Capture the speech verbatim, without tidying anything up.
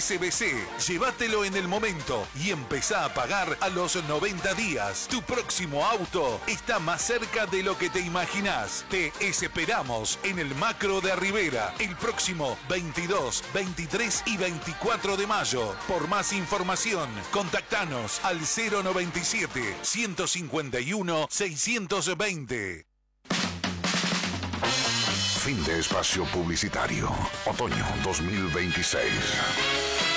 S B C. Llévatelo en el momento y empezá a pagar a los noventa días. Tu próximo auto está más cerca de lo que te imaginás. Te esperamos en el Macro de Rivera el próximo veintidós, veintitrés y veinticuatro de mayo. Por más información, contactanos al cero noventa y siete, ciento cincuenta y uno, seiscientos veinte. Fin de espacio publicitario. Otoño dos mil veintiséis.